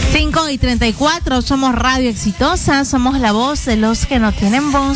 5:34, somos Radio Exitosa, somos la voz de los que no tienen voz.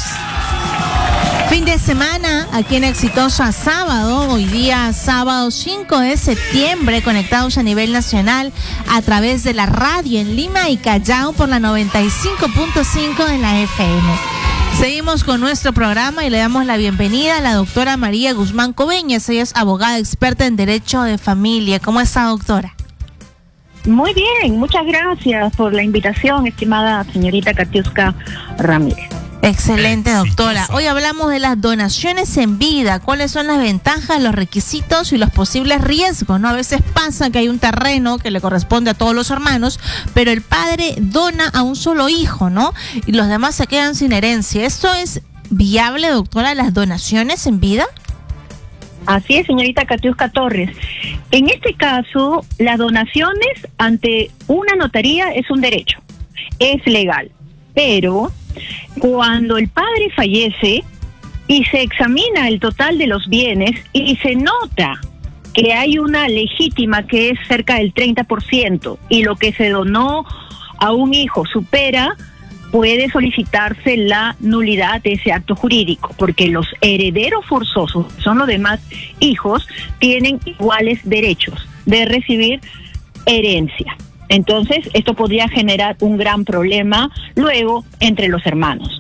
Fin de semana aquí en Exitosa, sábado, hoy día sábado 5 de septiembre, conectados a nivel nacional a través de la radio en Lima y Callao por la 95.5 de la FM. Seguimos con nuestro programa y le damos la bienvenida a la doctora María Guzmán Coveñas. Ella es abogada experta en Derecho de Familia. ¿Cómo está, doctora? Muy bien, muchas gracias por la invitación, estimada señorita Katiuska Ramírez. Excelente, doctora. Hoy hablamos de las donaciones en vida. ¿Cuáles son las ventajas, los requisitos y los posibles riesgos? ¿No? A veces pasa que hay un terreno que le corresponde a todos los hermanos, pero el padre dona a un solo hijo, ¿no? Y los demás se quedan sin herencia. ¿Esto es viable, doctora, las donaciones en vida? Así es, señorita Katiuska Torres. En este caso, las donaciones ante una notaría es un derecho, es legal, pero cuando el padre fallece y se examina el total de los bienes y se nota que hay una legítima que es cerca del 30% y lo que se donó a un hijo supera, puede solicitarse la nulidad de ese acto jurídico, porque los herederos forzosos, son los demás hijos, tienen iguales derechos de recibir herencia. Entonces, esto podría generar un gran problema luego entre los hermanos.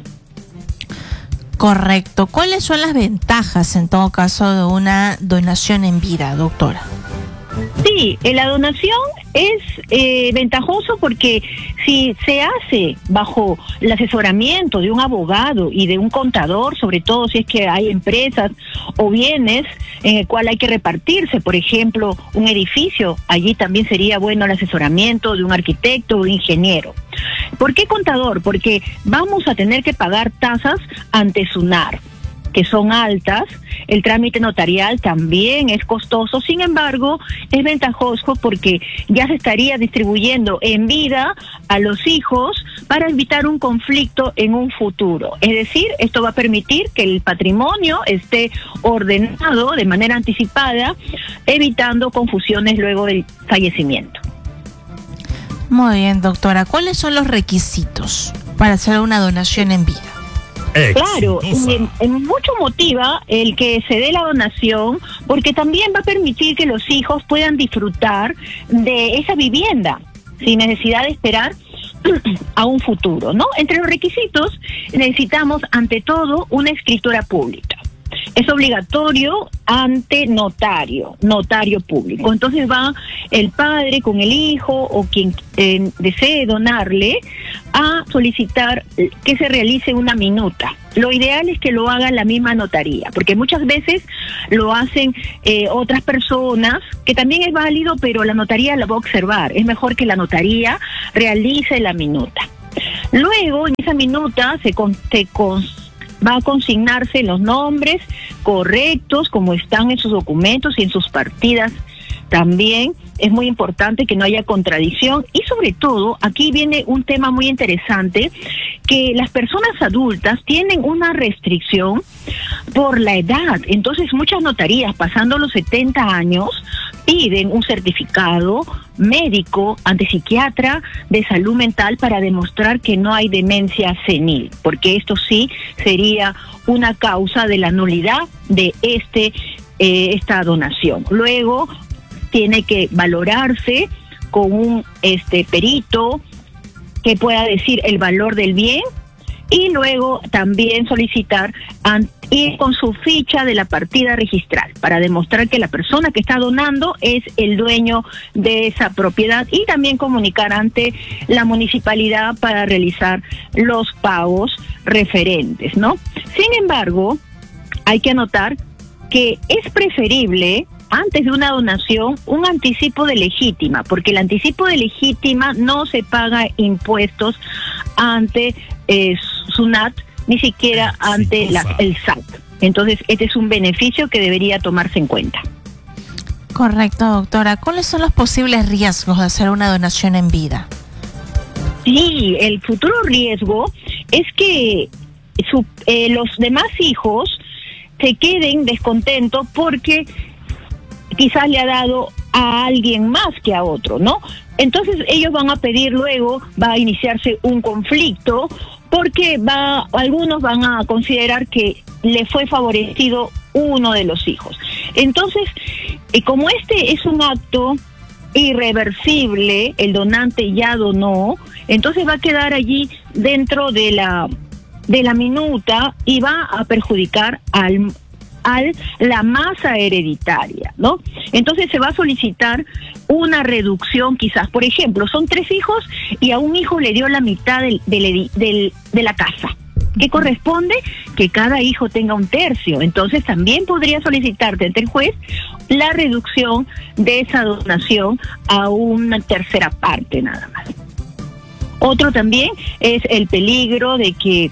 Correcto. ¿Cuáles son las ventajas, en todo caso, de una donación en vida, doctora? Sí, la donación es ventajoso porque si se hace bajo el asesoramiento de un abogado y de un contador, sobre todo si es que hay empresas o bienes en el cual hay que repartirse, por ejemplo, un edificio, allí también sería bueno el asesoramiento de un arquitecto o un ingeniero. ¿Por qué contador? Porque vamos a tener que pagar tasas ante SUNAR, que son altas. El trámite notarial también es costoso, sin embargo, es ventajoso porque ya se estaría distribuyendo en vida a los hijos para evitar un conflicto en un futuro. Es decir, esto va a permitir que el patrimonio esté ordenado de manera anticipada, evitando confusiones luego del fallecimiento. Muy bien, doctora. ¿Cuáles son los requisitos para hacer una donación en vida? Claro, mucho motiva el que se dé la donación porque también va a permitir que los hijos puedan disfrutar de esa vivienda sin necesidad de esperar a un futuro, ¿no? Entre los requisitos necesitamos ante todo una escritura pública. Es obligatorio ante notario público. Entonces va el padre con el hijo o quien desee donarle a solicitar que se realice una minuta. Lo ideal es que lo haga la misma notaría, porque muchas veces lo hacen otras personas, que también es válido, pero la notaría la va a observar. Es mejor que la notaría realice la minuta. Luego, en esa minuta va a consignarse los nombres correctos, como están en sus documentos y en sus partidas. También es muy importante que no haya contradicción y sobre todo, aquí viene un tema muy interesante, que las personas adultas tienen una restricción por la edad. Entonces muchas notarías, pasando los 70 años, piden un certificado médico ante psiquiatra de salud mental para demostrar que no hay demencia senil, porque esto sí sería una causa de la nulidad de esta donación. Luego tiene que valorarse con un perito que pueda decir el valor del bien y luego también solicitar ir con su ficha de la partida registral para demostrar que la persona que está donando es el dueño de esa propiedad y también comunicar ante la municipalidad para realizar los pagos referentes, ¿no? Sin embargo, hay que anotar que es preferible antes de una donación un anticipo de legítima, porque el anticipo de legítima no se paga impuestos ante SUNAT, ni siquiera ante el SAT. Entonces, este es un beneficio que debería tomarse en cuenta. Correcto, doctora. ¿Cuáles son los posibles riesgos de hacer una donación en vida? Sí, el futuro riesgo es que los demás hijos se queden descontentos porque quizás le ha dado a alguien más que a otro, ¿no? entonces ellos van a pedir luego, va a iniciarse un conflicto, porque algunos van a considerar que le fue favorecido uno de los hijos. Entonces, como este es un acto irreversible, el donante ya donó, entonces va a quedar allí dentro de la minuta y va a perjudicar a la masa hereditaria, ¿no? Entonces se va a solicitar una reducción, quizás, por ejemplo, son 3 hijos y a un hijo le dio la mitad de la casa. ¿Qué corresponde? Que cada hijo tenga 1/3. Entonces también podría solicitarte ante el juez la reducción de esa donación a una 1/3 parte nada más. Otro también es el peligro de que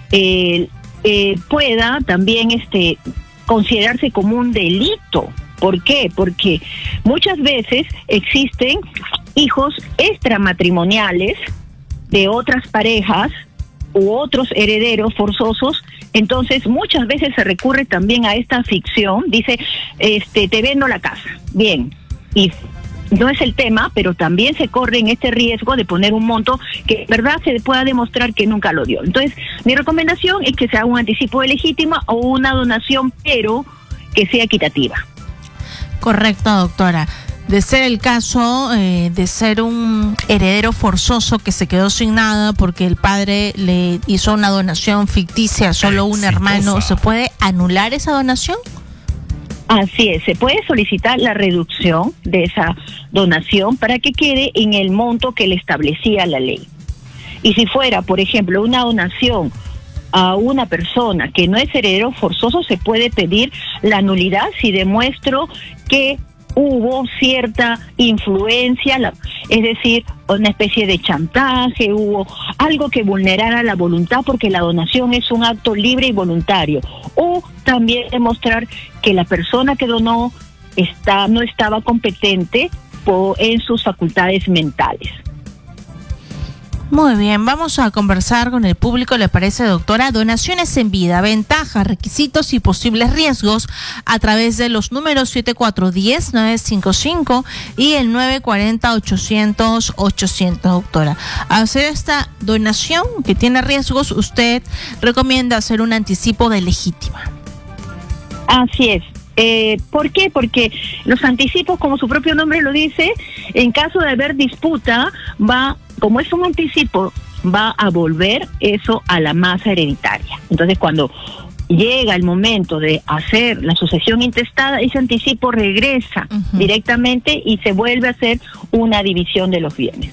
pueda también considerarse como un delito. ¿Por qué? Porque muchas veces existen hijos extramatrimoniales de otras parejas u otros herederos forzosos. Entonces muchas veces se recurre también a esta ficción, dice, te vendo la casa, bien, y no es el tema, pero también se corre en este riesgo de poner un monto que en verdad se pueda demostrar que nunca lo dio. Entonces mi recomendación es que se haga un anticipo de legítima o una donación, pero que sea equitativa. Correcto, doctora. De ser el caso de ser un heredero forzoso que se quedó sin nada porque el padre le hizo una donación ficticia a solo un hermano, ¿se puede anular esa donación? Así es, se puede solicitar la reducción de esa donación para que quede en el monto que le establecía la ley. Y si fuera, por ejemplo, una donación a una persona que no es heredero forzoso, se puede pedir la nulidad si demuestro que hubo cierta influencia, es decir, una especie de chantaje, hubo algo que vulnerara la voluntad porque la donación es un acto libre y voluntario. O también demostrar que la persona que donó no estaba competente en sus facultades mentales. Muy bien, vamos a conversar con el público, ¿le parece, doctora? Donaciones en vida, ventajas, requisitos y posibles riesgos a través de los números 7410-955 y el 940-800-800, doctora. Al hacer esta donación que tiene riesgos, usted recomienda hacer un anticipo de legítima. Así es. ¿Por qué? Porque los anticipos, como su propio nombre lo dice, en caso de haber disputa, como es un anticipo, va a volver eso a la masa hereditaria. Entonces, cuando llega el momento de hacer la sucesión intestada, ese anticipo regresa directamente y se vuelve a hacer una división de los bienes.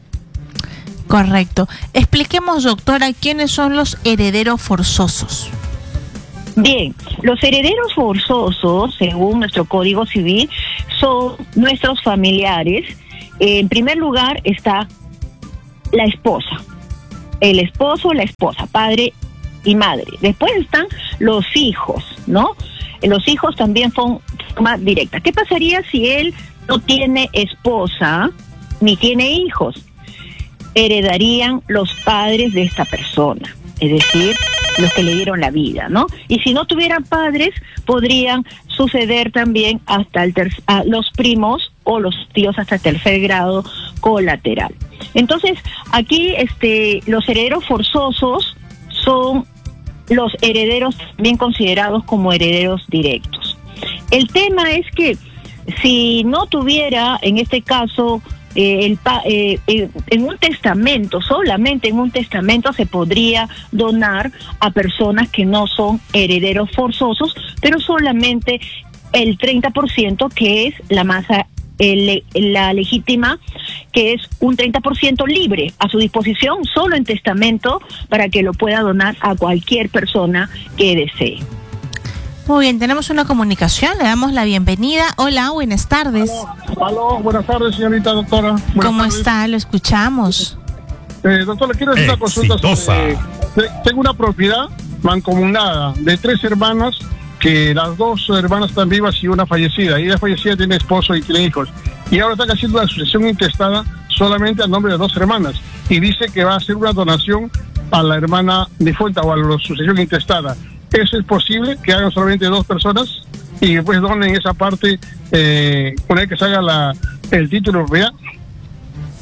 Correcto. Expliquemos, doctora, ¿quiénes son los herederos forzosos? Bien, los herederos forzosos, según nuestro Código Civil, son nuestros familiares. En primer lugar está la esposa, el esposo, la esposa, padre y madre. Después están los hijos, ¿no? Los hijos también son forma directa. ¿Qué pasaría si él no tiene esposa ni tiene hijos? Heredarían los padres de esta persona, es decir, los que le dieron la vida, ¿no? Y si no tuvieran padres, podrían suceder también hasta los primos o los tíos hasta el 3er grado colateral. Entonces, aquí los herederos forzosos son los herederos bien considerados como herederos directos. El tema es que si no tuviera, en este caso, en un testamento, solamente en un testamento se podría donar a personas que no son herederos forzosos, pero solamente el 30%, que es la masa, la legítima, que es un 30% libre a su disposición, solo en testamento, para que lo pueda donar a cualquier persona que desee. Muy bien, tenemos una comunicación, le damos la bienvenida. Hola, buenas tardes. Aló, buenas tardes, señorita doctora. ¿Cómo está? Lo escuchamos. Doctora, quiero hacer una consulta sobre... Tengo una propiedad mancomunada de 3 hermanas, que las 2 hermanas están vivas y una fallecida. Y la fallecida tiene esposo y tiene hijos. Y ahora están haciendo una sucesión intestada solamente a nombre de 2 hermanas. Y dice que va a hacer una donación a la hermana difunta o a la sucesión intestada. ¿Eso es posible que hagan solamente 2 personas y después donen esa parte una vez que se haga el título de propiedad?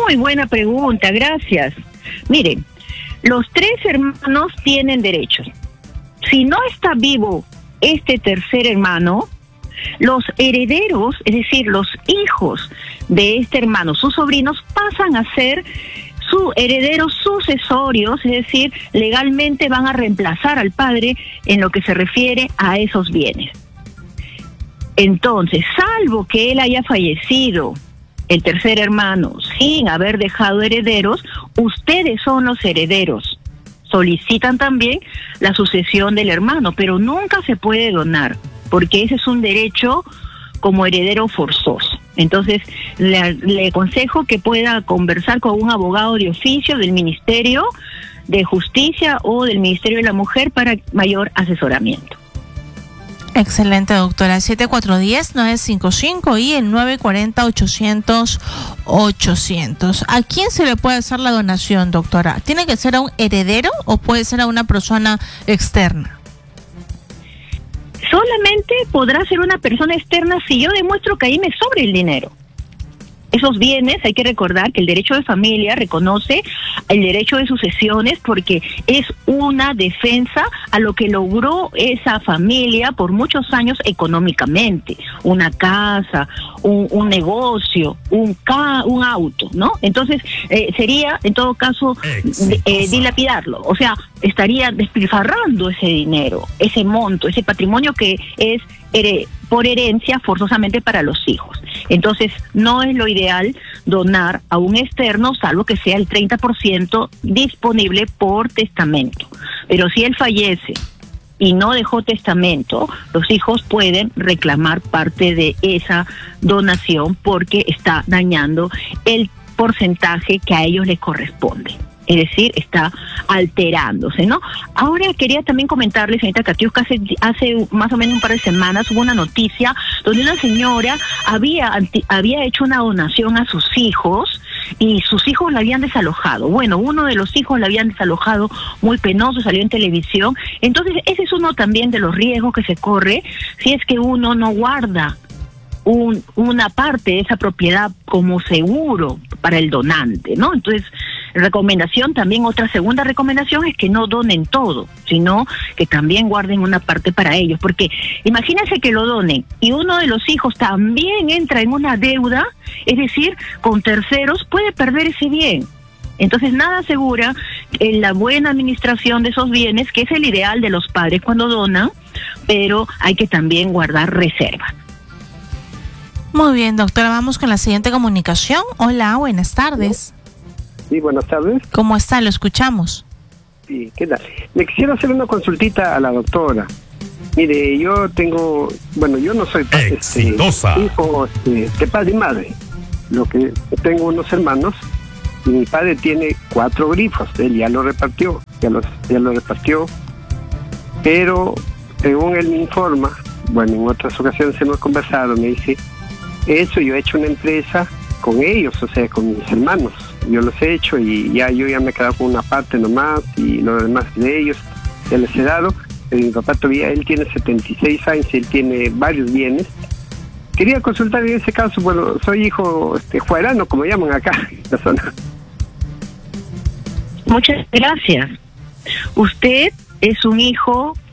Muy buena pregunta, gracias. Miren, los 3 hermanos tienen derechos. Si no está vivo este tercer hermano, los herederos, es decir, los hijos de este hermano, sus sobrinos, pasan a ser sus herederos sucesorios, es decir, legalmente van a reemplazar al padre en lo que se refiere a esos bienes. Entonces, salvo que él haya fallecido, el tercer hermano, sin haber dejado herederos, ustedes son los herederos. Solicitan también la sucesión del hermano, pero nunca se puede donar, porque ese es un derecho como heredero forzoso. Entonces, le aconsejo que pueda conversar con un abogado de oficio del Ministerio de Justicia o del Ministerio de la Mujer para mayor asesoramiento. Excelente, doctora. 7410-955 y el 940-800-800. ¿A quién se le puede hacer la donación, doctora? ¿Tiene que ser a un heredero o puede ser a una persona externa? Solamente podrá ser una persona externa si yo demuestro que ahí me sobra el dinero. Esos bienes, hay que recordar que el derecho de familia reconoce el derecho de sucesiones porque es una defensa a lo que logró esa familia por muchos años económicamente. Una casa, un negocio, un auto, ¿no? Entonces, sería, en todo caso, dilapidarlo. O sea, estaría despilfarrando ese dinero, ese monto, ese patrimonio que es por herencia forzosamente para los hijos. Entonces, no es lo ideal donar a un externo, salvo que sea el 30% disponible por testamento. Pero si él fallece y no dejó testamento, los hijos pueden reclamar parte de esa donación porque está dañando el porcentaje que a ellos les corresponde. Es decir, está alterándose, ¿no? Ahora quería también comentarles, señorita Katiuska, hace más o menos un par de semanas hubo una noticia donde una señora había hecho una donación a sus hijos y sus hijos la habían desalojado. Bueno, uno de los hijos la habían desalojado, muy penoso, salió en televisión. Entonces, ese es uno también de los riesgos que se corre si es que uno no guarda una parte de esa propiedad como seguro para el donante, ¿no? Entonces, recomendación también, otra segunda recomendación es que no donen todo, sino que también guarden una parte para ellos, porque imagínense que lo donen y uno de los hijos también entra en una deuda, es decir, con terceros, puede perder ese bien. Entonces, nada asegura la buena administración de esos bienes, que es el ideal de los padres cuando donan, pero hay que también guardar reserva. Muy bien, doctora, vamos con la siguiente comunicación. Hola, buenas tardes. Sí, buenas tardes. ¿Cómo está? Lo escuchamos. Sí, ¿qué tal? Le quisiera hacer una consultita a la doctora. Mire, yo tengo, yo no soy hijo de padre y madre. Lo que tengo unos hermanos y mi padre tiene 4 grifos. Él ya lo repartió, pero según él me informa, en otras ocasiones hemos conversado, me dice, eso yo he hecho una empresa con ellos, o sea, con mis hermanos. Yo los he hecho y yo me he quedado con una parte nomás y lo demás de ellos ya les he dado. Mi papá todavía, él tiene 76 años y él tiene varios bienes. Quería consultar en ese caso, soy hijo juarano, como llaman acá en la zona. Muchas gracias. Usted es un hijo